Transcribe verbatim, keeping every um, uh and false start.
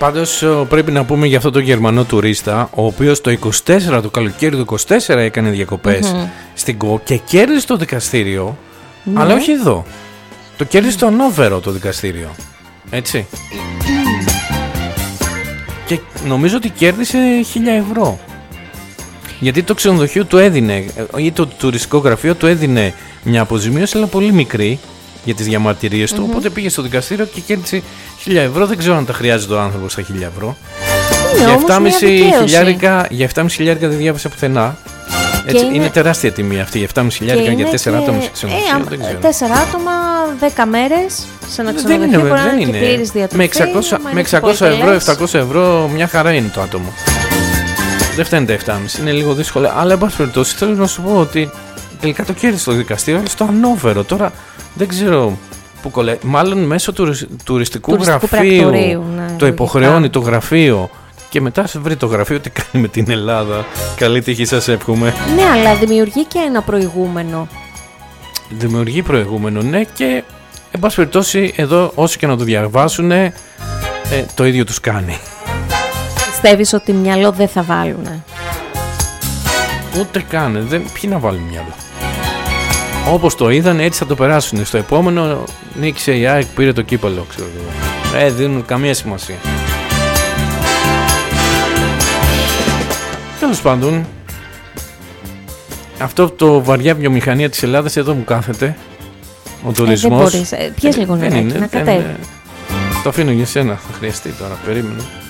Πάντως πρέπει να πούμε για αυτό τον Γερμανό τουρίστα, ο οποίος το είκοσι τέσσερα, το καλοκαίρι του είκοσι τέσσερα έκανε διακοπές mm-hmm. στην Κο και κέρδισε το δικαστήριο, mm-hmm. αλλά όχι εδώ. Το κέρδισε στο Ανόβερο το δικαστήριο. Έτσι. Mm. Και νομίζω ότι κέρδισε χίλια ευρώ. Γιατί το ξενοδοχείο του έδινε, ή το τουριστικό γραφείο του έδινε μια αποζημίωση, αλλά πολύ μικρή για τις διαμαρτυρίες mm-hmm. του. Οπότε πήγε στο δικαστήριο και κέρδισε χίλια ευρώ. Δεν ξέρω αν τα χρειάζεται ο άνθρωπος στα χίλια ευρώ. Είναι για επτά κόμμα πέντε χιλιάρικα δεν διάβασα πουθενά. Έτσι, είναι... είναι τεράστια τιμή αυτή για επτά κόμμα πέντε χιλιάρικα για τέσσερα άτομα σε ξενοδοχείο. Ε, δεν ξέρω. τέσσερα άτομα, δέκα μέρες σε ένα ξενοδοχείο. Δεν είναι, δεν είναι. Πλήρης διατροφή, με εξακόσια, με εξακόσια ευρώ, επτακόσια ευρώ μια χαρά είναι το άτομο. Δεν φτάνει τα επτά κόμμα πέντε, είναι λίγο δύσκολο. Αλλά εν πάση περιπτώσει θέλω να σου πω ότι τελικά το κέρδισε το δικαστήριο, αλλά στο Ανόβερο. Τώρα δεν ξέρω που κολλάει. Μάλλον μέσω του, τουριστικού, τουριστικού γραφείου ναι, το υποχρεώνει το γραφείο. Και μετά σε βρει το γραφείο τι κάνει με την Ελλάδα. Καλή τύχη σας εύχομαι. Ναι, αλλά δημιουργεί και ένα προηγούμενο. Δημιουργεί προηγούμενο, ναι, και εν πάση περιπτώσει εδώ όσοι και να το διαβάσουν ε, το ίδιο τους κάνει. Πιστεύεις ότι μυαλό δεν θα βάλουνε? Ούτε καν, δεν, ποιοι να βάλουν μυαλό. Όπως το είδαν έτσι θα το περάσουν. Στο επόμενο νίκησε η ΑΕΚ, πήρε το κύπελλο, ξέρω εγώ. Ε, δίνουν καμία σημασία. Τέλος πάντων, αυτό το βαριά βιομηχανία της Ελλάδας εδώ μου κάθεται. Ο τουρισμός. Ε, δεν μπορείς. Πιες λίγο νεράκι να κατέβει. Το αφήνω για σένα, θα χρειαστεί τώρα, περίμενε.